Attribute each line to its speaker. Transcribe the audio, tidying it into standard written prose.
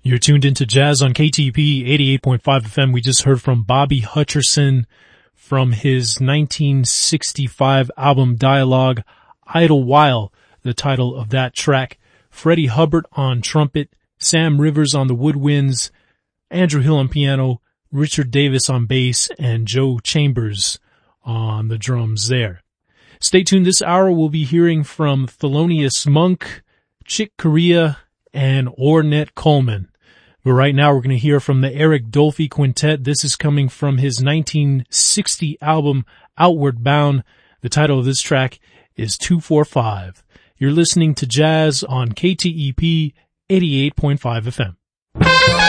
Speaker 1: You're tuned into Jazz on KTP 88.5 FM. We just heard from Bobby Hutcherson from his 1965 album Dialogue, Idlewild, the title of that track. Freddie Hubbard on trumpet, Sam Rivers on the woodwinds, Andrew Hill on piano, Richard Davis on bass, and Joe Chambers on the drums there. Stay tuned. This hour we'll be hearing from Thelonious Monk, Chick Corea, and Ornette Coleman. But right now we're going to hear from the Eric Dolphy Quintet. This is coming from his 1960 album Outward Bound. The title of this track is 245. You're listening to Jazz on KTEP 88.5 FM.